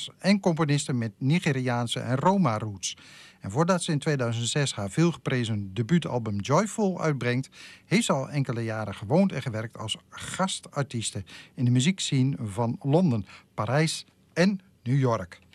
was en componiste met Nigeriaanse en Roma-roots. En voordat ze in 2006 haar veelgeprezen debuutalbum Joyful uitbrengt, heeft ze al enkele jaren gewoond en gewerkt als gastartieste in de muziekscene van Londen, Parijs en New York.